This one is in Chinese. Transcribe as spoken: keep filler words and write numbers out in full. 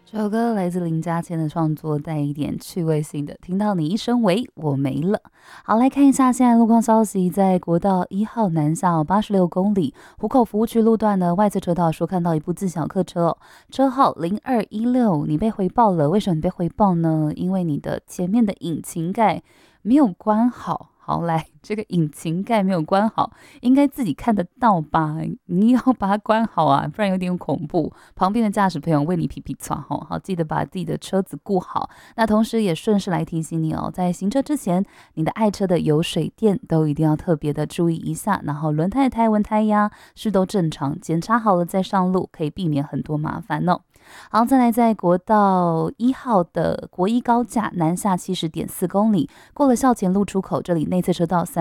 这首歌来自林嘉谦的创作，带一点趣味性的。听到你一声喂，我没了。好，来看一下现在路况消息，在国道一号南下八十六公里，湖口服务区路段呢，外侧车道说看到一部自小客车、哦，车号零二一六，你被回报了。为什么你被回报呢？因为你的前面的引擎盖没有关好。好，来，这个引擎盖没有关好，应该自己看得到吧？你要把它关好啊，不然有点恐怖。旁边的驾驶朋友为你皮皮擦吼，好，记得把自己的车子顾好。那同时也顺势来提醒你哦，在行车之前，你的爱车的油水电都一定要特别的注意一下，然后轮胎、胎纹、胎压是都正常，检查好了再上路，可以避免很多麻烦哦。好，再来在国道一号的国一高架南下七十点四公里，过了校前路出口，这里内侧车道三。